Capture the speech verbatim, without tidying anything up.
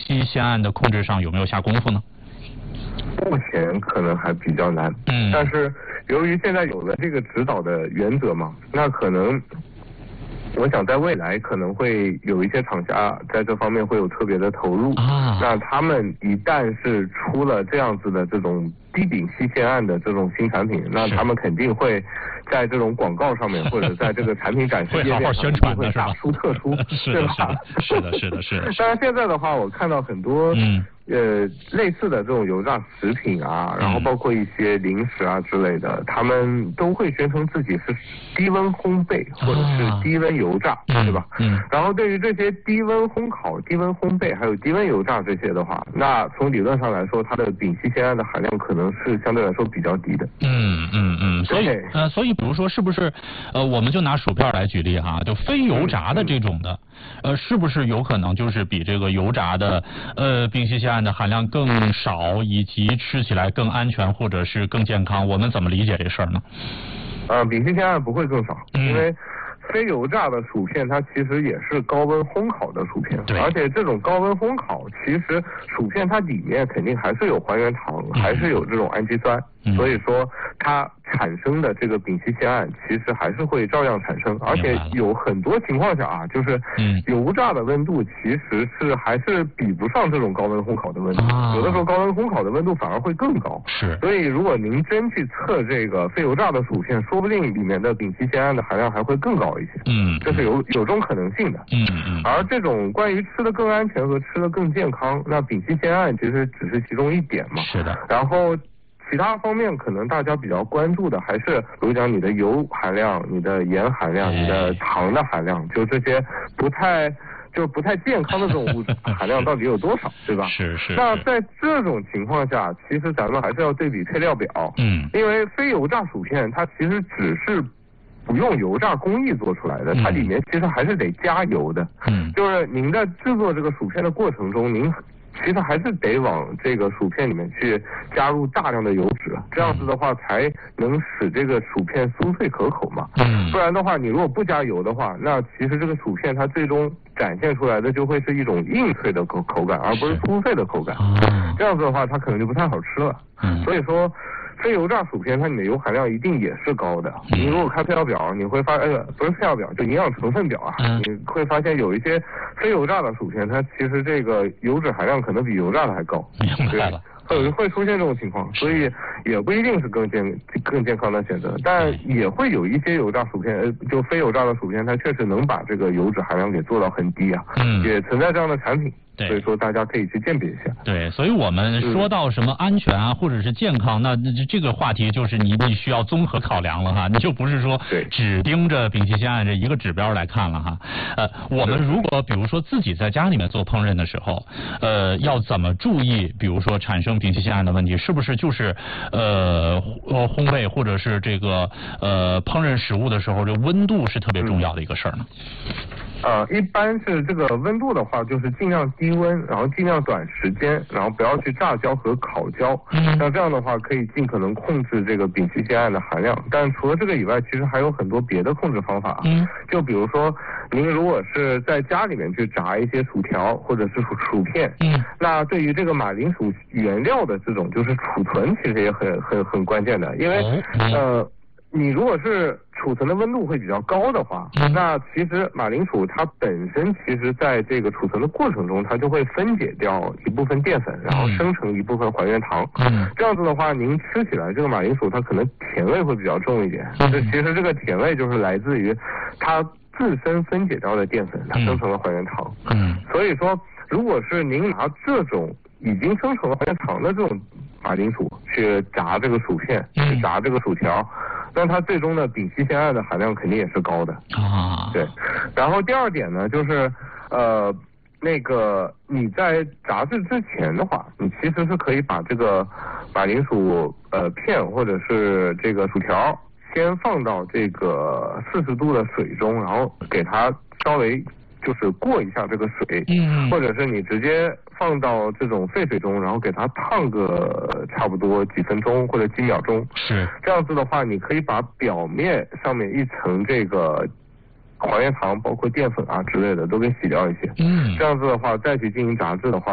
烯酰胺的控制上有没有下功夫呢？ 目前可能还比较难， 嗯， 但是由于现在有了这个指导的原则嘛，那可能我想在未来可能会有一些厂家在这方面会有特别的投入啊。那他们一旦是出了这样子的这种低丙烯酰胺的这种新产品，那他们肯定会在这种广告上面或者在这个产品展示页面上会大书特书，对吧？ 是的，是的，是的。 当然现在的话，我看到很多嗯。呃，类似的这种油炸食品啊，然后包括一些零食啊之类的，嗯、他们都会宣称自己是低温烘焙或者是低温油炸，啊、对吧？嗯。然后对于这些低温烘烤、低温烘焙还有低温油炸这些的话，那从理论上来说，它的丙烯酰胺的含量可能是相对来说比较低的。 嗯嗯嗯。所以呃，所以比如说是不是呃，我们就拿薯片来举例哈，就非油炸的这种的，嗯、呃，是不是有可能就是比这个油炸的呃丙烯酰胺的含量更少，以及吃起来更安全或者是更健康？我们怎么理解这事儿呢？ 呃，丙烯酰胺不会更少，嗯、因为非油炸的薯片它其实也是高温烘烤的薯片，而且这种高温烘烤，其实薯片它里面肯定还是有还原糖，嗯、还是有这种氨基酸，嗯、所以说它产生的这个丙烯酰胺其实还是会照样产生，而且有很多情况下啊，就是油炸的温度其实是还是比不上这种高温烘烤的温度，啊、有的时候高温烘烤的温度反而会更高。 是， 所以如果您真去测这个非油炸的薯片，说不定里面的丙烯酰胺的含量还会更高一些。 嗯， 这是有有这种可能性的。 嗯嗯。 而这种关于吃的更安全和吃的更健康，那丙烯酰胺其实只是其中一点嘛。 是的。 然后其他方面可能大家比较关注的还是，比如讲你的油含量、你的盐含量、你的糖的含量，就这些不太就不太健康的这种物质含量到底有多少，对吧？ 是是。 那在这种情况下，其实咱们还是要对比配料表。嗯。因为非油炸薯片它其实只是不用油炸工艺做出来的，它里面其实还是得加油的。嗯。就是您在制作这个薯片的过程中，您其实还是得往这个薯片里面去加入大量的油脂，这样子的话才能使这个薯片酥脆可口嘛。嗯。不然的话，你如果不加油的话，那其实这个薯片它最终展现出来的就会是一种硬脆的口口感，而不是酥脆的口感。嗯。这样子的话，它可能就不太好吃了。嗯。所以说，非油炸薯片它里面油含量一定也是高的。嗯、你如果看配料表，你会发现，呃，不是配料表，就营养成分表啊，嗯、你会发现有一些非油炸的薯片，它其实这个油脂含量可能比油炸的还高。 明白了。 会会出现这种情况，所以也不一定是更健更健康的选择，但也会有一些油炸薯片，呃，就非油炸的薯片，它确实能把这个油脂含量给做到很低啊。嗯。也存在这样的产品。 对， 所以说大家可以去鉴别一下。 对，所以我们说到什么安全啊，嗯、或者是健康，那这个话题就是你你需要综合考量了哈，你就不是说只盯着丙烯酰胺这一个指标来看了哈。呃，我们如果比如说自己在家里面做烹饪的时候，呃，要怎么注意，比如说产生丙烯酰胺的问题，是不是就是呃呃烘焙或者是这个呃烹饪食物的时候，这温度是特别重要的一个事儿呢？ 呃，一般是这个温度的话，就是尽量低温，然后尽量短时间，然后不要去炸焦和烤焦。嗯。那这样的话，可以尽可能控制这个丙烯酰胺的含量。但除了这个以外，其实还有很多别的控制方法。嗯。就比如说，您如果是在家里面去炸一些薯条或者是薯薯片，嗯。那对于这个马铃薯原料的这种就是储存，其实也很很很关键的，因为、嗯、呃。你如果是储存的温度会比较高的话，嗯、那其实马铃薯它本身其实在这个储存的过程中，它就会分解掉一部分淀粉，然后生成一部分还原糖。嗯，这样子的话，您吃起来这个马铃薯它可能甜味会比较重一点。嗯，这其实这个甜味就是来自于它自身分解掉的淀粉，它生成了还原糖。嗯，所以说，如果是您拿这种已经生成了还原糖的这种马铃薯去炸这个薯片，去炸这个薯条。但它最终的丙烯酰胺的含量肯定也是高的啊。对，然后第二点呢，就是呃，那个你在炸制之前的话，你其实是可以把这个马铃薯呃片或者是这个薯条先放到这个四十度的水中，然后给它稍微就是过一下这个水，嗯，或者是你直接放到这种沸水中，然后给它烫个差不多几分钟或者几秒钟， 是这样子的话，你可以把表面上面一层这个还原糖，包括淀粉啊之类的都给洗掉一些，嗯，这样子的话再去进行炸制的话。